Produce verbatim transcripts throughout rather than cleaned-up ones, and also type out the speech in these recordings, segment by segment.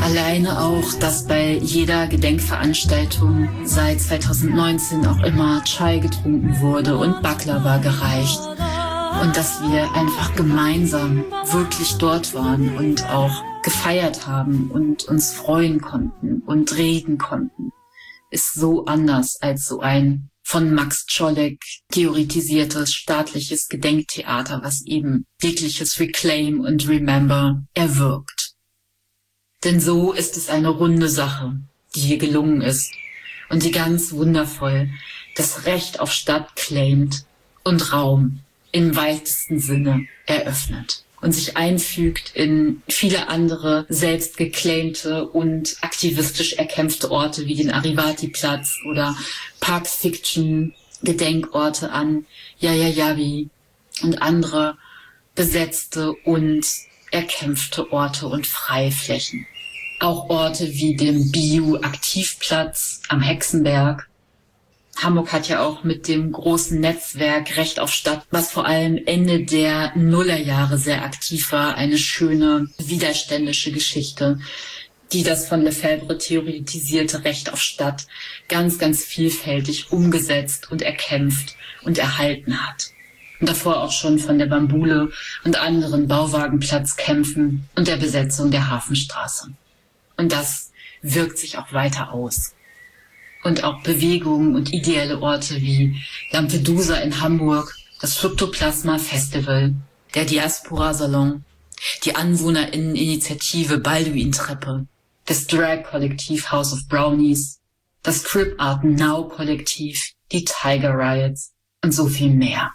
Alleine auch, dass bei jeder Gedenkveranstaltung seit zweitausendneunzehn auch immer Chai getrunken wurde und Baklava gereicht. Und dass wir einfach gemeinsam wirklich dort waren und auch gefeiert haben und uns freuen konnten und reden konnten, ist so anders als so ein von Max Czolek theoretisiertes staatliches Gedenktheater, was eben wirkliches Reclaim und Remember erwirkt. Denn so ist es eine runde Sache, die hier gelungen ist und die ganz wundervoll das Recht auf Stadt claimt und Raum im weitesten Sinne eröffnet und sich einfügt in viele andere selbst geclaimte und aktivistisch erkämpfte Orte wie den Arivati-Platz oder Park Fiction, Gedenkorte an Yahya Jabi und andere besetzte und erkämpfte Orte und Freiflächen. Auch Orte wie dem B U-Aktivplatz am Hexenberg. Hamburg hat ja auch mit dem großen Netzwerk Recht auf Stadt, was vor allem Ende der Nullerjahre sehr aktiv war, eine schöne widerständische Geschichte, die das von Lefebvre theoretisierte Recht auf Stadt ganz, ganz vielfältig umgesetzt und erkämpft und erhalten hat. Und davor auch schon von der Bambule und anderen Bauwagenplatzkämpfen und der Besetzung der Hafenstraße. Und das wirkt sich auch weiter aus. Und auch Bewegungen und ideelle Orte wie Lampedusa in Hamburg, das Fructoplasma Festival, der Diaspora Salon, die AnwohnerInneninitiative Balduin-Treppe, das Drag-Kollektiv House of Brownies, das Crip Art Now Kollektiv, die Tiger Riots und so viel mehr.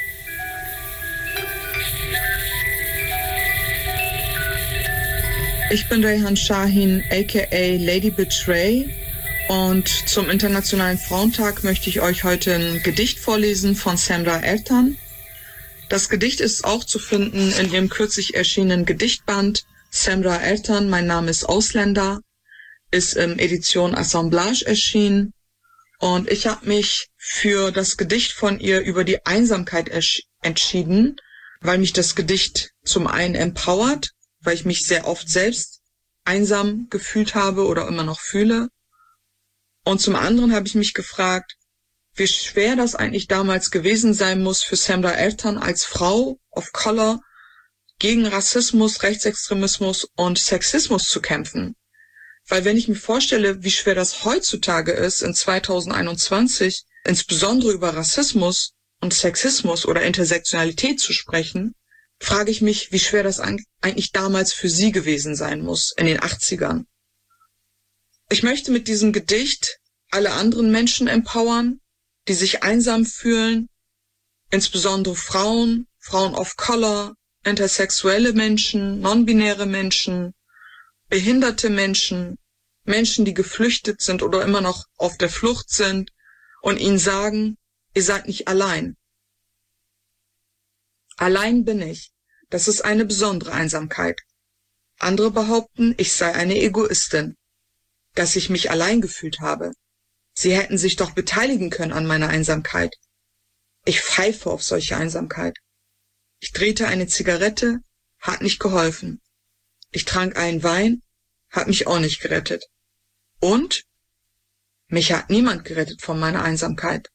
Ich bin Reyhan Shahin, aka Lady Bitch Ray, und zum Internationalen Frauentag möchte ich euch heute ein Gedicht vorlesen von Semra Ertan. Das Gedicht ist auch zu finden in ihrem kürzlich erschienenen Gedichtband Semra Ertan, mein Name ist Ausländer, ist im Edition Assemblage erschienen, und ich habe mich für das Gedicht von ihr über die Einsamkeit entschieden, weil mich das Gedicht zum einen empowert, weil ich mich sehr oft selbst einsam gefühlt habe oder immer noch fühle. Und zum anderen habe ich mich gefragt, wie schwer das eigentlich damals gewesen sein muss für Semra Ertan als Frau of Color gegen Rassismus, Rechtsextremismus und Sexismus zu kämpfen. Weil wenn ich mir vorstelle, wie schwer das heutzutage ist, in zweitausendeinundzwanzig, insbesondere über Rassismus und Sexismus oder Intersektionalität zu sprechen, frage ich mich, wie schwer das eigentlich damals für sie gewesen sein muss, in den achtzigern. Ich möchte mit diesem Gedicht alle anderen Menschen empowern, die sich einsam fühlen, insbesondere Frauen, Frauen of Color, intersexuelle Menschen, non-binäre Menschen, behinderte Menschen, Menschen, die geflüchtet sind oder immer noch auf der Flucht sind, und ihnen sagen, ihr seid nicht allein. Allein bin ich. Das ist eine besondere Einsamkeit. Andere behaupten, ich sei eine Egoistin, dass ich mich allein gefühlt habe. Sie hätten sich doch beteiligen können an meiner Einsamkeit. Ich pfeife auf solche Einsamkeit. Ich drehte eine Zigarette, hat nicht geholfen. Ich trank einen Wein, hat mich auch nicht gerettet. Und mich hat niemand gerettet von meiner Einsamkeit.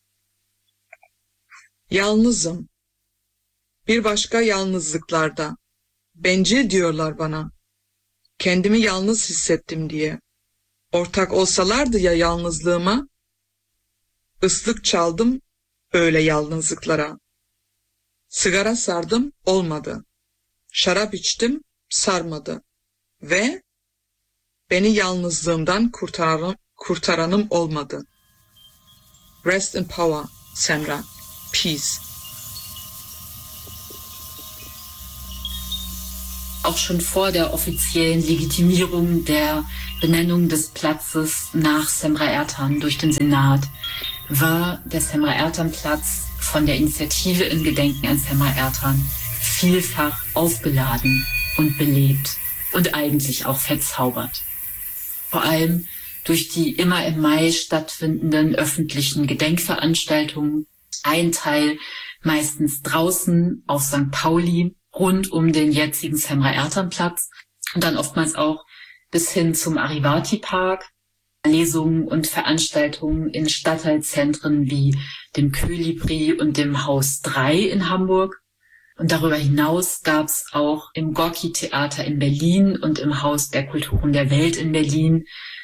Yalnızım. Bir başka yalnızlıklarda. Bencil diyorlar bana. Kendimi yalnız hissettim diye. Ortak olsalardı ya yalnızlığıma. Islık çaldım öyle yalnızlıklara. Sigara sardım olmadı. Şarap içtim sarmadı. Ve beni yalnızlığımdan kurtaran, kurtaranım olmadı. Rest in power, Semra. Peace. Auch schon vor der offiziellen Legitimierung der Benennung des Platzes nach Semra Ertan durch den Senat war der Semra Ertan Platz von der Initiative in Gedenken an Semra Ertan vielfach aufgeladen und belebt und eigentlich auch verzaubert. Vor allem durch die immer im Mai stattfindenden öffentlichen Gedenkveranstaltungen, ein Teil meistens draußen auf Sankt Pauli, rund um den jetzigen Semra Ertan Platz und dann oftmals auch bis hin zum Arivati-Park, Lesungen und Veranstaltungen in Stadtteilzentren wie dem Kolibri und dem Haus drei in Hamburg. Und darüber hinaus gab es auch im Gorki-Theater in Berlin und im Haus der Kulturen der Welt in Berlin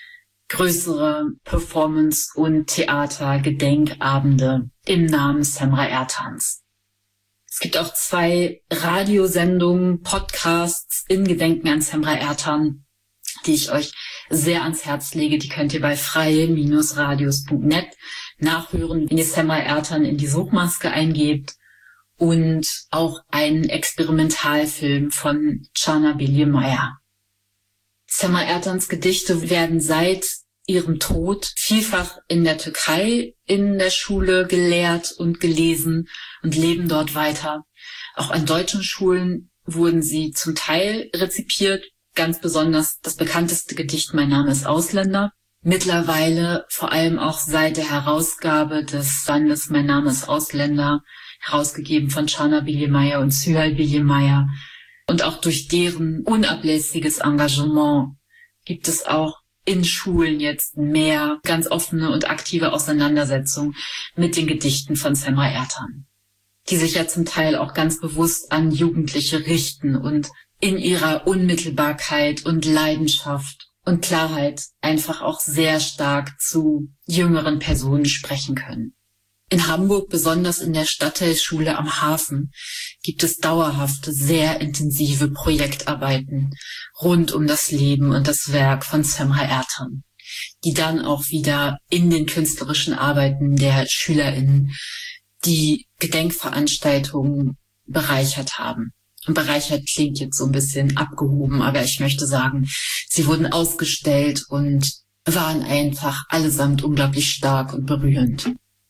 größere Performance- und Theater-Gedenkabende im Namen Semra Ertans. Es gibt auch zwei Radiosendungen, Podcasts in Gedenken an Semra Ertan, die ich euch sehr ans Herz lege. Die könnt ihr bei freie Radios punkt net nachhören, wenn ihr Semra Ertan in die Suchmaske eingebt. Und auch einen Experimentalfilm von Cana Bilye-Meyer. Semra Ertans Gedichte werden seit ihrem Tod vielfach in der Türkei in der Schule gelehrt und gelesen und leben dort weiter. Auch an deutschen Schulen wurden sie zum Teil rezipiert, ganz besonders das bekannteste Gedicht Mein Name ist Ausländer. Mittlerweile, vor allem auch seit der Herausgabe des Bandes Mein Name ist Ausländer, herausgegeben von Cana Bilye-Meyer und Süheyl Bilye-Meyer. Und auch durch deren unablässiges Engagement gibt es auch in Schulen jetzt mehr ganz offene und aktive Auseinandersetzung mit den Gedichten von Semra Ertan, die sich ja zum Teil auch ganz bewusst an Jugendliche richten und in ihrer Unmittelbarkeit und Leidenschaft und Klarheit einfach auch sehr stark zu jüngeren Personen sprechen können. In Hamburg, besonders in der Stadtteilschule am Hafen, gibt es dauerhafte, sehr intensive Projektarbeiten rund um das Leben und das Werk von Semra Ertan, die dann auch wieder in den künstlerischen Arbeiten der SchülerInnen die Gedenkveranstaltungen bereichert haben. Und bereichert klingt jetzt so ein bisschen abgehoben, aber ich möchte sagen, sie wurden ausgestellt und waren einfach allesamt unglaublich stark und berührend.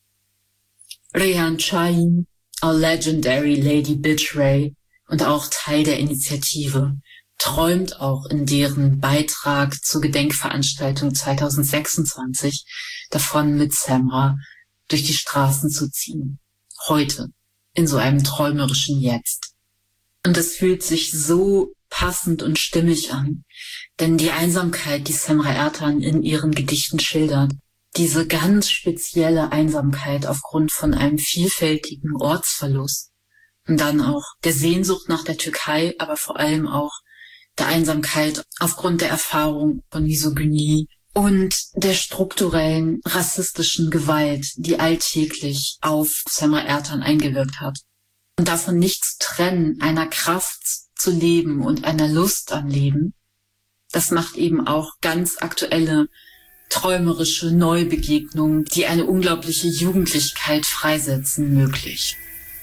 Rehan Şahin, our legendary Lady Betray und auch Teil der Initiative, träumt auch in deren Beitrag zur Gedenkveranstaltung zwanzig sechsundzwanzig davon, mit Semra durch die Straßen zu ziehen. Heute, in so einem träumerischen Jetzt. Und es fühlt sich so passend und stimmig an, denn die Einsamkeit, die Semra Ertan in ihren Gedichten schildert, diese ganz spezielle Einsamkeit aufgrund von einem vielfältigen Ortsverlust und dann auch der Sehnsucht nach der Türkei, aber vor allem auch der Einsamkeit aufgrund der Erfahrung von Misogynie und der strukturellen rassistischen Gewalt, die alltäglich auf Semra Ertan eingewirkt hat. Und davon nicht zu trennen, einer Kraft zu leben und einer Lust am Leben, das macht eben auch ganz aktuelle träumerische Neubegegnungen, die eine unglaubliche Jugendlichkeit freisetzen, möglich.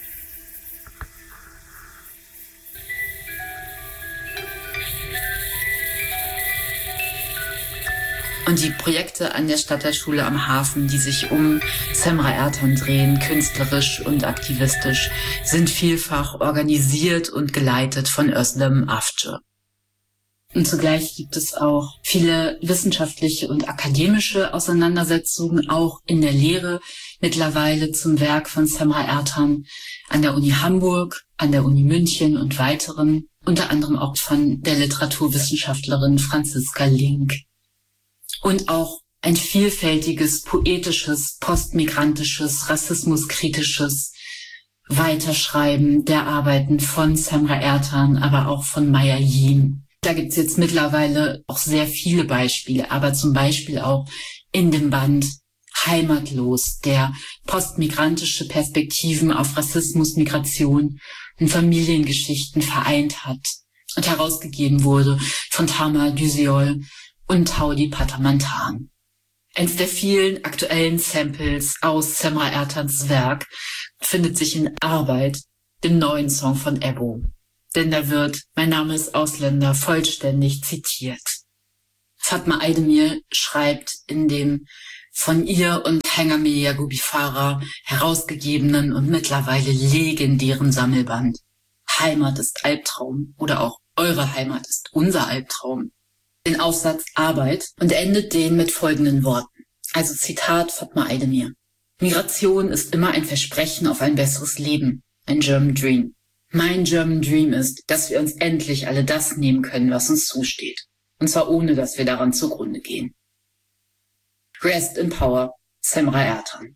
Und die Projekte an der Stadtteilschule am Hafen, die sich um Semra Ertan drehen, künstlerisch und aktivistisch, sind vielfach organisiert und geleitet von Özlem Avcı. Und zugleich gibt es auch viele wissenschaftliche und akademische Auseinandersetzungen, auch in der Lehre, mittlerweile zum Werk von Semra Ertan an der Uni Hamburg, an der Uni München und weiteren, unter anderem auch von der Literaturwissenschaftlerin Franziska Link. Und auch ein vielfältiges, poetisches, postmigrantisches, rassismuskritisches Weiterschreiben der Arbeiten von Semra Ertan, aber auch von Maya Yin. Da gibt's jetzt mittlerweile auch sehr viele Beispiele, aber zum Beispiel auch in dem Band Heimatlos, der postmigrantische Perspektiven auf Rassismus, Migration und Familiengeschichten vereint hat und herausgegeben wurde von Tama Düsiol und Taudi Patamantan. Eins der vielen aktuellen Samples aus Semra Ertans Werk findet sich in Arbeit, dem neuen Song von Ebbo. Denn da wird Mein Name ist Ausländer vollständig zitiert. Fatma Aydemir schreibt in dem von ihr und Hengame Yagubi Farah herausgegebenen und mittlerweile legendären Sammelband Heimat ist Albtraum oder auch Eure Heimat ist unser Albtraum den Aufsatz Arbeit und endet den mit folgenden Worten. Also Zitat Fatma Aydemir. Migration ist immer ein Versprechen auf ein besseres Leben, ein German Dream. Mein German Dream ist, dass wir uns endlich alle das nehmen können, was uns zusteht. Und zwar ohne, dass wir daran zugrunde gehen. Rest in Power, Semra Ertan.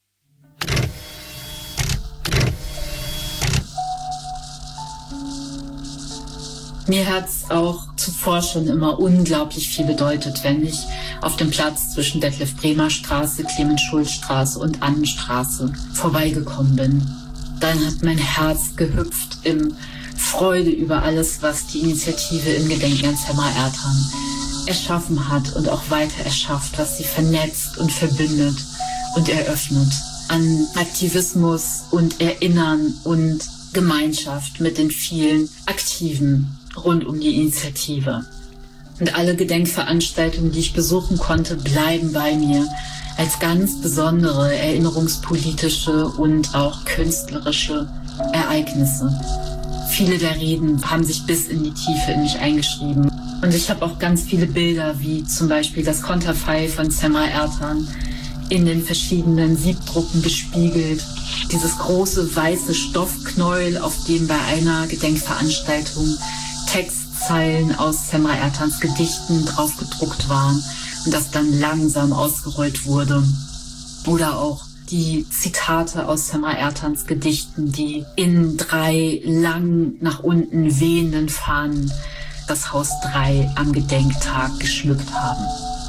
Mir hat's auch zuvor schon immer unglaublich viel bedeutet, wenn ich auf dem Platz zwischen Detlef-Bremer-Straße, Clemens-Schulz-Straße und Annenstraße vorbeigekommen bin. Dann hat mein Herz gehüpft in Freude über alles, was die Initiative im Gedenken an Semra Ertan erschaffen hat und auch weiter erschafft, was sie vernetzt und verbindet und eröffnet an Aktivismus und Erinnern und Gemeinschaft mit den vielen Aktiven rund um die Initiative. Und alle Gedenkveranstaltungen, die ich besuchen konnte, bleiben bei mir als ganz besondere erinnerungspolitische und auch künstlerische Ereignisse. Viele der Reden haben sich bis in die Tiefe in mich eingeschrieben. Und ich habe auch ganz viele Bilder, wie zum Beispiel das Konterfei von Semra Ertan, in den verschiedenen Siebdrucken gespiegelt. Dieses große weiße Stoffknäuel, auf dem bei einer Gedenkveranstaltung Textzeilen aus Semra Ertans Gedichten drauf gedruckt waren und das dann langsam ausgerollt wurde. Oder auch die Zitate aus Semra Ertans Gedichten, die in drei lang nach unten wehenden Fahnen das Haus drei am Gedenktag geschmückt haben.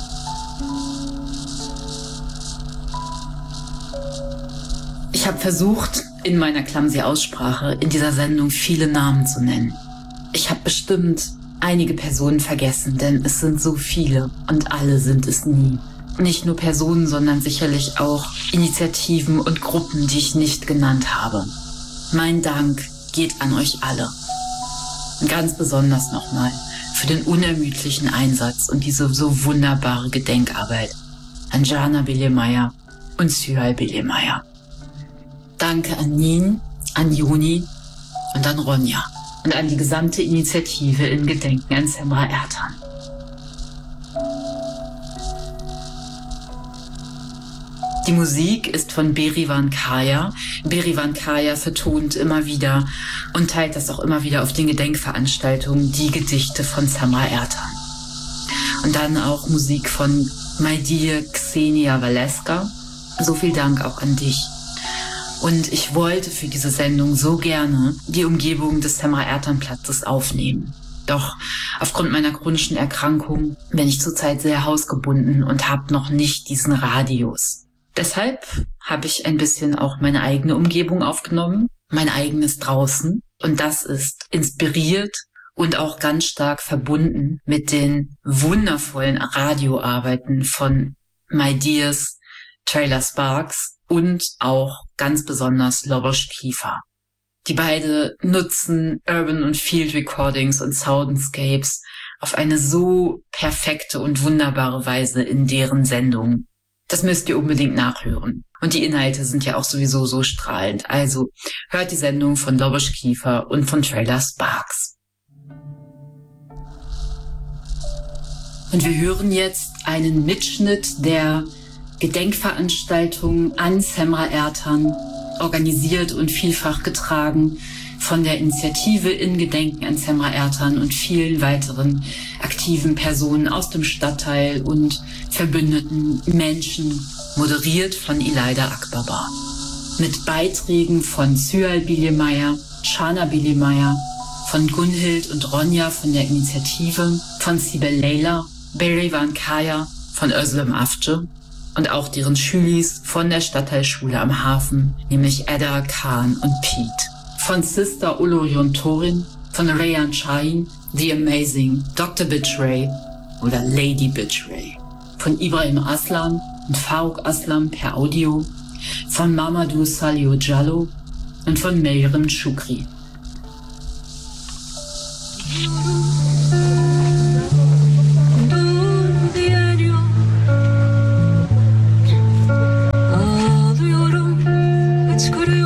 Ich habe versucht, in meiner clumsy Aussprache in dieser Sendung viele Namen zu nennen. Ich habe bestimmt einige Personen vergessen, denn es sind so viele und alle sind es nie. Nicht nur Personen, sondern sicherlich auch Initiativen und Gruppen, die ich nicht genannt habe. Mein Dank geht an euch alle. Und ganz besonders nochmal für den unermüdlichen Einsatz und diese so wunderbare Gedenkarbeit an Jana Bilimaya und Süheyl Bilimaya. Danke an Nin, an Juni und an Ronja und an die gesamte Initiative in Gedenken an Semra Ertan. Die Musik ist von Berivan Kaya. Berivan Kaya vertont immer wieder und teilt das auch immer wieder auf den Gedenkveranstaltungen, die Gedichte von Semra Ertan. Und dann auch Musik von My Dear Xenia Valeska. So viel Dank auch an dich. Und ich wollte für diese Sendung so gerne die Umgebung des Semra Ertan Platzes aufnehmen. Doch aufgrund meiner chronischen Erkrankung bin ich zurzeit sehr hausgebunden und habe noch nicht diesen Radius. Deshalb habe ich ein bisschen auch meine eigene Umgebung aufgenommen, mein eigenes Draußen. Und das ist inspiriert und auch ganz stark verbunden mit den wundervollen Radioarbeiten von My Dears, Trailer Sparks und auch ganz besonders Lobos Kiefer. Die beide nutzen Urban und Field Recordings und Soundscapes auf eine so perfekte und wunderbare Weise in deren Sendung. Das müsst ihr unbedingt nachhören. Und die Inhalte sind ja auch sowieso so strahlend. Also hört die Sendung von Lobos Kiefer und von Trailer Sparks. Und wir hören jetzt einen Mitschnitt der Gedenkveranstaltung an Semra Ertan, organisiert und vielfach getragen von der Initiative in Gedenken an Semra Ertan und vielen weiteren aktiven Personen aus dem Stadtteil und verbündeten Menschen, moderiert von Ilayda Akbaba. Mit Beiträgen von Süheyl Bilimaya, Jana Bilimaya, von Gunhild und Ronja von der Initiative, von Sibel Leyla, Berivan Kaya, von Özlem Afce und auch deren Schülis von der Stadtteilschule am Hafen, nämlich Edda, Khan und Pete. Von Sister Oloryon Torin, von Reyhan Shahin, The Amazing, Doktor Betray oder Lady Betray. Von Ibrahim Aslam und Faruk Aslam per Audio, von Mamadou Salio Jallo und von Meyrim Shukri.